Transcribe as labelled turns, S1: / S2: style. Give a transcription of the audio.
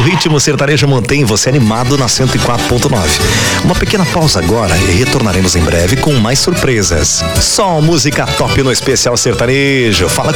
S1: ritmo sertanejo mantém você animado na 104.9. Uma pequena pausa agora e retornaremos em breve com mais surpresas. Só música top no especial sertanejo. Fala